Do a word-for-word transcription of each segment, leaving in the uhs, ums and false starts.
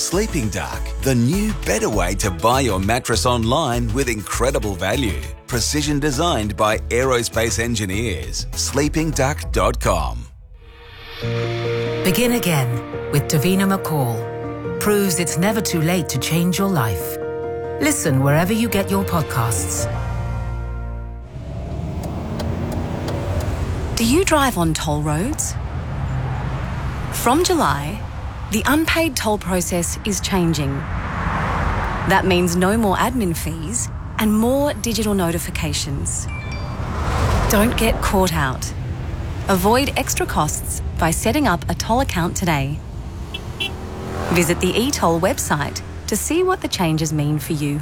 Sleeping Duck, the new better way to buy your mattress online with incredible value. Precision designed by aerospace engineers. sleeping duck dot com. Begin Again with Davina McCall proves it's never too late to change your life. Listen wherever you get your podcasts. Do you drive on toll roads? From July, the unpaid toll process is changing. That means no more admin fees and more digital notifications. Don't get caught out. Avoid extra costs by setting up a toll account today. Visit the e-toll website to see what the changes mean for you.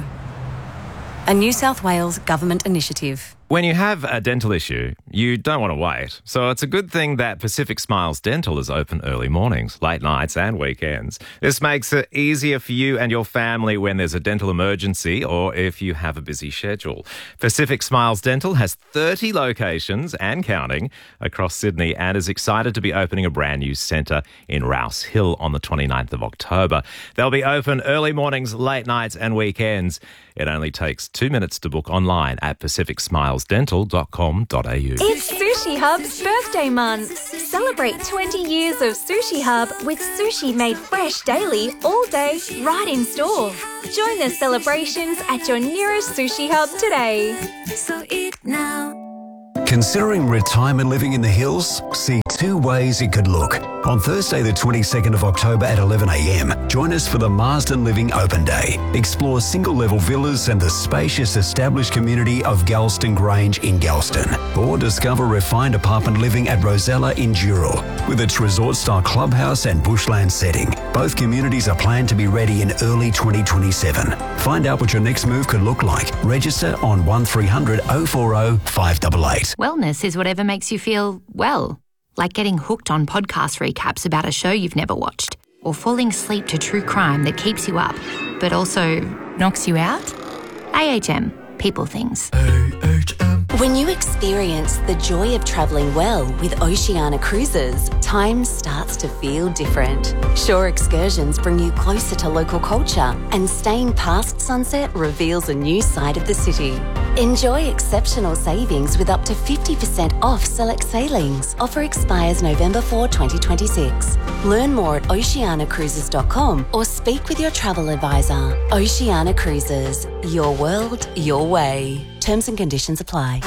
A New South Wales government initiative. When you have a dental issue, you don't want to wait. So it's a good thing that Pacific Smiles Dental is open early mornings, late nights and weekends. This makes it easier for you and your family when there's a dental emergency or if you have a busy schedule. Pacific Smiles Dental has thirty locations and counting across Sydney and is excited to be opening a brand new centre in Rouse Hill on the twenty-ninth of October. They'll be open early mornings, late nights and weekends. It only takes two minutes to book online at pacific smiles dental dot com dot a u. It's Sushi Hub's birthday month. Celebrate twenty years of Sushi Hub with sushi made fresh daily, all day, right in store. Join the celebrations at your nearest Sushi Hub today. So eat now. Considering retirement living in the hills? See two ways it could look. On Thursday the twenty-second of October at eleven a m, join us for the Marsden Living Open Day. Explore single-level villas and the spacious established community of Galston Grange in Galston. Or discover refined apartment living at Rosella in Dural, with its resort-style clubhouse and bushland setting. Both communities are planned to be ready in early twenty twenty-seven. Find out what your next move could look like. Register on one three hundred oh four oh five eight eight. Wellness is whatever makes you feel well. Like getting hooked on podcast recaps about a show you've never watched, or falling asleep to true crime that keeps you up, but also knocks you out? A H M. People things. A H M. When you experience the joy of travelling well with Oceania Cruises, time starts to feel different. Shore excursions bring you closer to local culture, and staying past sunset reveals a new side of the city. Enjoy exceptional savings with up to fifty percent off select sailings. Offer expires November fourth, twenty twenty-six. Learn more at oceania cruises dot com or speak with your travel advisor. Oceania Cruises. Your world, your way. Terms and conditions apply.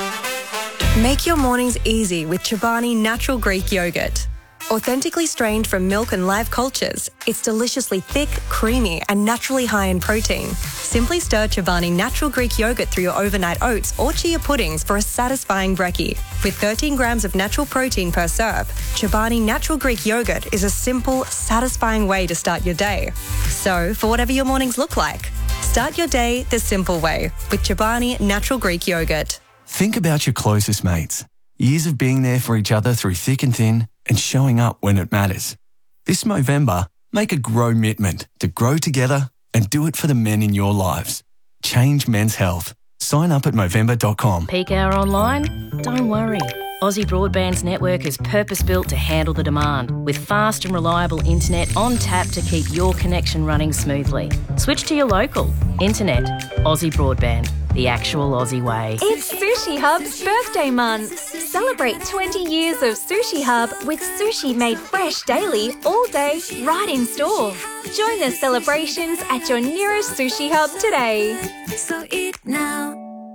Make your mornings easy with Chobani Natural Greek Yogurt. Authentically strained from milk and live cultures, it's deliciously thick, creamy and naturally high in protein. Simply stir Chobani Natural Greek Yogurt through your overnight oats or chia puddings for a satisfying brekkie. With thirteen grams of natural protein per serve, Chobani Natural Greek Yogurt is a simple, satisfying way to start your day. So, for whatever your mornings look like, start your day the simple way with Chobani Natural Greek Yogurt. Think about your closest mates. Years of being there for each other through thick and thin and showing up when it matters. This Movember, make a grow commitment to grow together and do it for the men in your lives. Change men's health. Sign up at movember dot com. Peak hour online? Don't worry. Aussie Broadband's network is purpose-built to handle the demand, with fast and reliable internet on tap to keep your connection running smoothly. Switch to your local. Internet. Aussie Broadband. The actual Aussie way. It's Sushi Hub's birthday month. Celebrate twenty years of Sushi Hub with sushi made fresh daily, all day, right in store. Join the celebrations at your nearest Sushi Hub today. So eat now.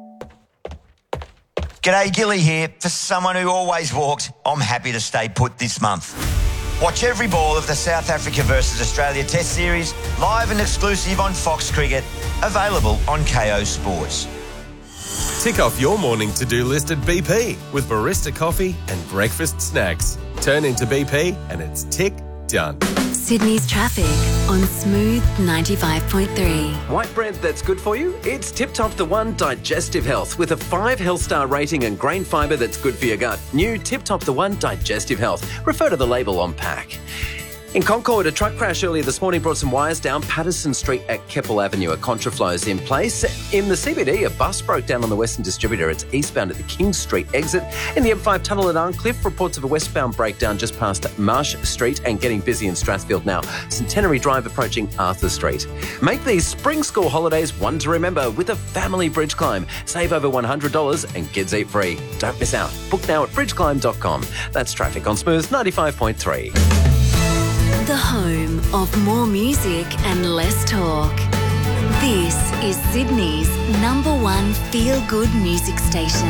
G'day, Gilly here. For someone who always walked, I'm happy to stay put this month. Watch every ball of the South Africa versus Australia Test Series live and exclusive on Fox Cricket, available on K O Sports. Tick off your morning to-do list at B P with barista coffee and breakfast snacks. Turn into B P and it's tick done. Sydney's traffic on Smooth ninety-five point three. White bread that's good for you? It's Tip Top the One Digestive Health with a five health star rating and grain fibre that's good for your gut. New Tip Top the One Digestive Health. Refer to the label on pack. In Concord, a truck crash earlier this morning brought some wires down Patterson Street at Keppel Avenue. A contraflow is in place. In the C B D, a bus broke down on the Western Distributor. It's eastbound at the King Street exit. In the M five tunnel at Arncliffe, reports of a westbound breakdown just past Marsh Street and getting busy in Strathfield now. Centenary Drive approaching Arthur Street. Make these spring school holidays one to remember with a family bridge climb. Save over one hundred dollars and kids eat free. Don't miss out. Book now at bridge climb dot com. That's traffic on Smooth ninety-five point three. The home of more music and less talk. This is Sydney's number one feel-good music station.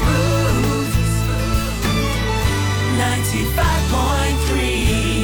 ninety-five point three.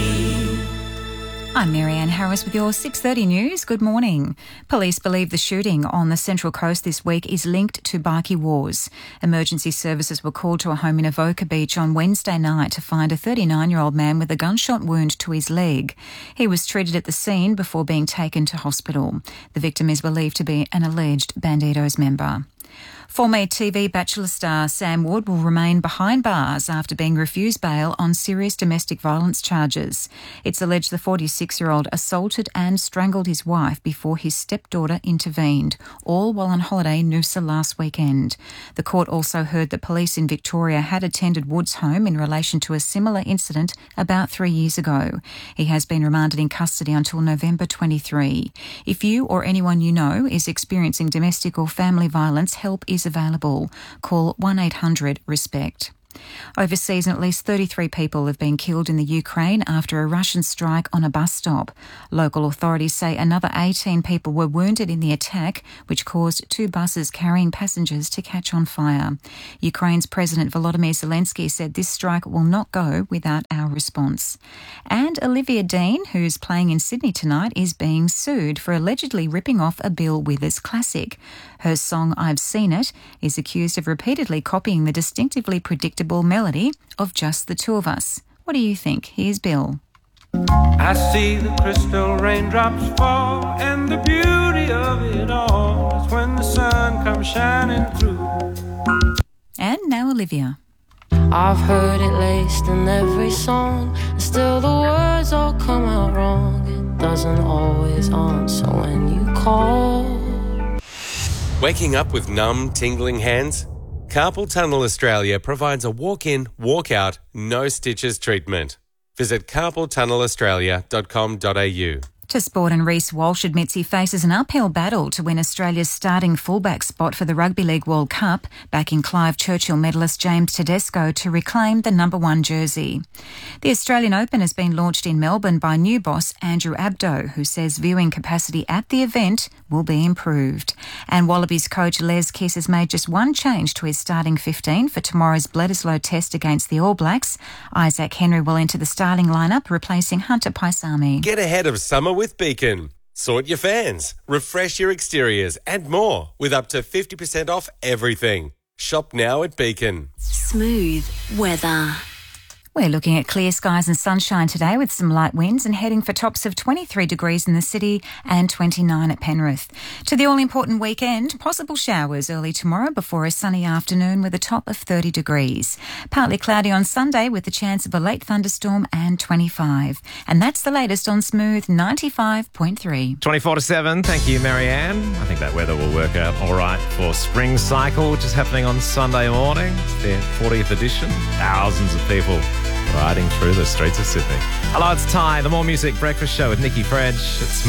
I'm Marianne Harris with your six thirty news. Good morning. Police believe the shooting on the Central Coast this week is linked to bikie wars. Emergency services were called to a home in Avoca Beach on Wednesday night to find a thirty-nine-year-old man with a gunshot wound to his leg. He was treated at the scene before being taken to hospital. The victim is believed to be an alleged Bandidos member. Former T V Bachelor star Sam Wood will remain behind bars after being refused bail on serious domestic violence charges. It's alleged the forty-six-year-old assaulted and strangled his wife before his stepdaughter intervened, all while on holiday in Noosa last weekend. The court also heard that police in Victoria had attended Wood's home in relation to a similar incident about three years ago. He has been remanded in custody until November twenty-third. If you or anyone you know is experiencing domestic or family violence, help is available. Call one eight hundred RESPECT. Overseas, at least thirty-three people have been killed in the Ukraine after a Russian strike on a bus stop. Local authorities say another eighteen people were wounded in the attack, which caused two buses carrying passengers to catch on fire. Ukraine's President Volodymyr Zelensky said this strike will not go without our response. And Olivia Dean, who's playing in Sydney tonight, is being sued for allegedly ripping off a Bill Withers classic. Her song I've Seen It is accused of repeatedly copying the distinctively predictable melody of Just the Two of Us. What do you think? Here's Bill. I see the crystal raindrops fall, and the beauty of it all is when the sun comes shining through. And now Olivia. I've heard it laced in every song, and still the words all come out wrong. It doesn't always answer when you call. Waking up with numb, tingling hands? Carpal Tunnel Australia provides a walk-in, walk-out, no stitches treatment. Visit carpal tunnel australia dot com dot a u. To sport, and Reece Walsh admits he faces an uphill battle to win Australia's starting fullback spot for the Rugby League World Cup, backing Clive Churchill medalist James Tedesco to reclaim the number one jersey. The Australian Open has been launched in Melbourne by new boss Andrew Abdo, who says viewing capacity at the event will be improved. And Wallabies coach Les Kiss has made just one change to his starting fifteen for tomorrow's Bledisloe test against the All Blacks. Isaac Henry will enter the starting lineup, replacing Hunter Paisami. Get ahead of summer with Beacon. Sort your fans, refresh your exteriors and more with up to fifty percent off everything. Shop now at Beacon. Smooth weather. We're looking at clear skies and sunshine today with some light winds and heading for tops of twenty-three degrees in the city and twenty-nine at Penrith. To the all-important weekend, possible showers early tomorrow before a sunny afternoon with a top of thirty degrees. Partly cloudy on Sunday with the chance of a late thunderstorm and twenty-five. And that's the latest on Smooth ninety-five point three. twenty-four to seven. Thank you, Marianne. I think that weather will work out all right for Spring Cycle, which is happening on Sunday morning. It's their fortieth edition. Thousands of people riding through the streets of Sydney. Hello, it's Ty, the More Music Breakfast Show with Nikki French. It's